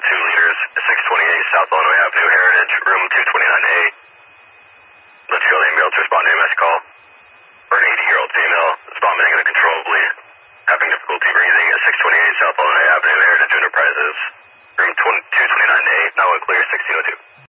liters, 628 South Illinois Avenue, Heritage, room 229A. Let's go, the ambulance respond to MS call. For an 80-year-old female, is vomiting uncontrollably, having difficulty breathing at 628 South Illinois Avenue, Heritage Enterprises, room 229A, now clear 1602.